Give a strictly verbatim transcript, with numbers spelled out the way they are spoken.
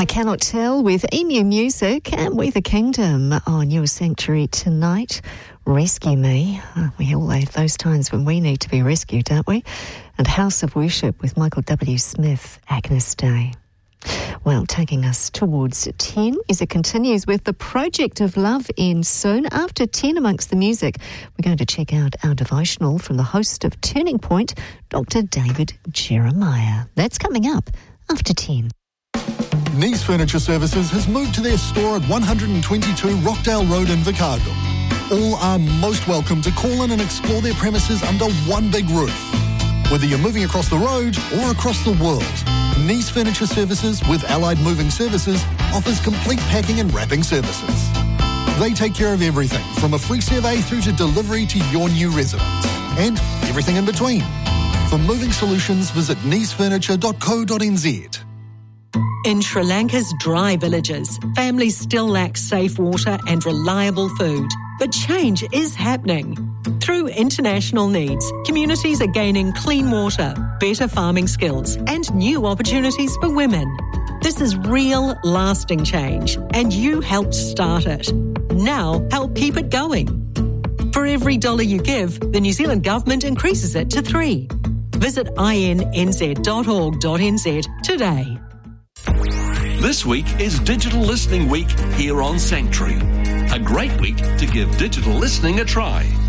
I Cannot Tell with Emu Music and We the Kingdom on your Sanctuary tonight. Rescue Me. Oh, we all have those times when we need to be rescued, don't we? And House of Worship with Michael W. Smith, Agnes Day. Well, taking us towards ten as it continues with the Project of Love ends soon. After ten amongst the music, we're going to check out our devotional from the host of Turning Point, Doctor David Jeremiah. That's coming up after ten. Nice Furniture Services has moved to their store at one twenty-two Rockdale Road in Invercargill. All are most welcome to call in and explore their premises under one big roof. Whether you're moving across the road or across the world, Nice Furniture Services with Allied Moving Services offers complete packing and wrapping services. They take care of everything from a free survey through to delivery to your new residence and everything in between. For moving solutions, visit nice furniture dot co dot n z. In Sri Lanka's dry villages, families still lack safe water and reliable food. But change is happening. Through international needs, communities are gaining clean water, better farming skills, and new opportunities for women. This is real, lasting change, and you helped start it. Now, help keep it going. For every dollar you give, the New Zealand Government increases it to three. Visit i n n z dot org dot n z today. This week is Digital Listening Week here on Sanctuary. A great week to give digital listening a try.